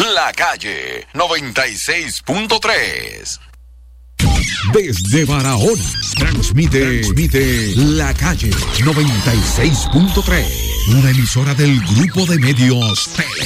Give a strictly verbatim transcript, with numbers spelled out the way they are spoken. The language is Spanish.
La Calle noventa y seis punto tres. Desde Barahona, transmite, transmite La Calle noventa y seis punto tres, una emisora del Grupo de Medios Tele.